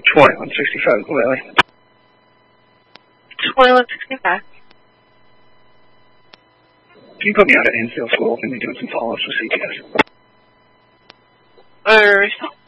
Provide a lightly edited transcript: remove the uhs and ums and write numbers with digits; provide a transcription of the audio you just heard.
2165, Lily. 2165. Can you put me out at Enfield School? I'm going to be doing some follow-ups with CPS. Respond.